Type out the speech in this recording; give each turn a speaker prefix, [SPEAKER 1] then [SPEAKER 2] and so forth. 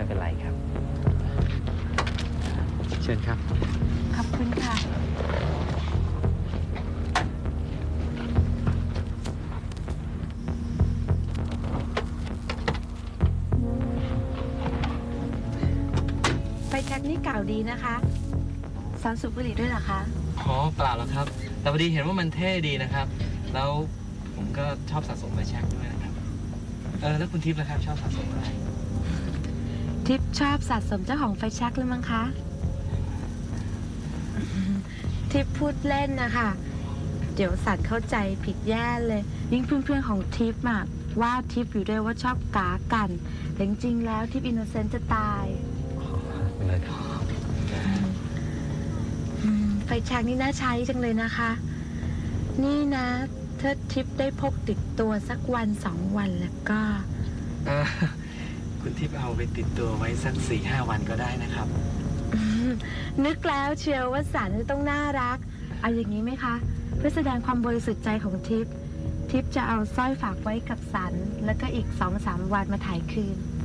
[SPEAKER 1] เป็นไรครับเชิญครับ
[SPEAKER 2] ขอบคุณค่ะไฟแช็กนี่เก่าดีนะคะสอนสูบบุหรี่ด้วยเหรอคะ
[SPEAKER 1] อ๋อเปล่าหรอกครับแต่พอดีเห็นว่ามันเท่ดีนะครับแล้วผมก็ชอบสะสมไฟแช็กด้วยนะครับแล้วคุณทิพย์ล่ะครับชอบสะสมอะไร
[SPEAKER 2] ทิพย์ชอบสะสมเจ้าของไฟแช็กเลยมั้งคะทิพย์พูดเล่นนะคะเดี๋ยวสัตว์เข้าใจผิดแย่เลยยิ่งเพื่อนๆของทิพย์อะว่าทิพย์อยู่ด้วยว่าชอบกากันแต่จริงๆแล้วทิพย์อินโนเซนต์จะตาย
[SPEAKER 1] เลยครับ
[SPEAKER 2] ไฟแช็กนี่น่าใช้จังเลยนะคะนี่นะถ้าทิพย์ได้พกติดตัวสักวัน2 วันแล้วก็
[SPEAKER 1] คุณทิพย์เอาไปติดตัวไว้สัก4-5 วันก็ได้นะครับ
[SPEAKER 2] นึกแล้วเชียวว่าสันต้องน่ารักเอาอย่างนี้ไหมคะเพื่อแสดงความบริสุทธิ์ใจของทิพย์จะเอาสร้อยฝากไว้กับสันแล้วก็อีก2-3 วันมาถ่ายคืน